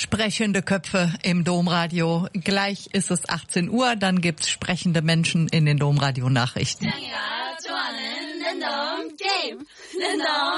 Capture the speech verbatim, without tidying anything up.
Sprechende Köpfe im Domradio. Gleich ist es achtzehn Uhr, dann gibt's sprechende Menschen in den Domradio Nachrichten.